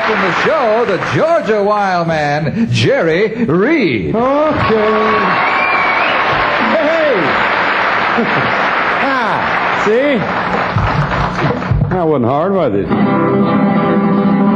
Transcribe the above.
First in the show, the Georgia Wild Man, Jerry Reed. Okay. Hey! See? That wasn't hard, was it?